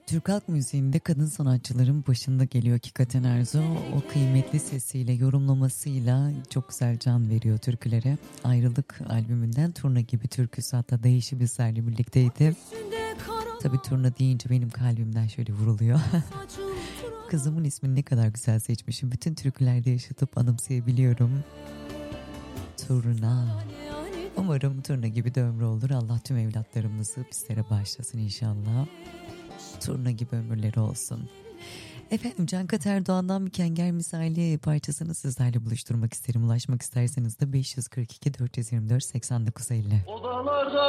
Türk halk müziğinde kadın sanatçıların başında geliyor hakikaten Erzo. O kıymetli sesiyle, yorumlamasıyla çok güzel can veriyor türkülere. Ayrılık albümünden Turna gibi türküsü, hatta Değişi Bizlerle birlikteydi. Tabii Turna deyince benim kalbimden şöyle vuruluyor. Kızımın ismini ne kadar güzel seçmişim. Bütün türkülerde yaşatıp anımsayabiliyorum. Turna. Umarım Turna gibi de ömrü olur. Allah tüm evlatlarımızı bizlere bağışlasın inşallah. Turna gibi ömürleri olsun. Efendim, Cankat Erdoğan'dan bir Kenger Misali parçasını sizlerle buluşturmak isterim. Ulaşmak isterseniz de 542 424 8950.